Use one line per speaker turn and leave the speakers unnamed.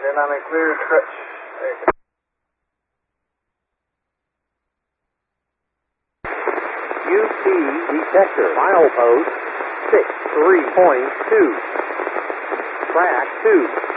then I'm in clear stretch.
UP detector, milepost 63.2. Track 2.